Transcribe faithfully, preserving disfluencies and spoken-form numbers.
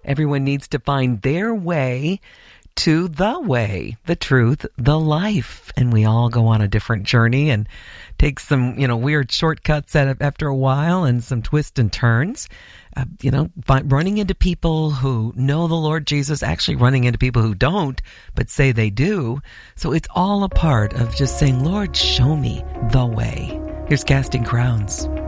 Everyone needs to find their way to the way, the truth, the life. And we all go on a different journey and take some, you know, weird shortcuts at, after a while and some twists and turns. Uh, you know, by running into people who know the Lord Jesus, actually running into people who don't, but say they do. So it's all a part of just saying, Lord, show me the way. Here's Casting Crowns.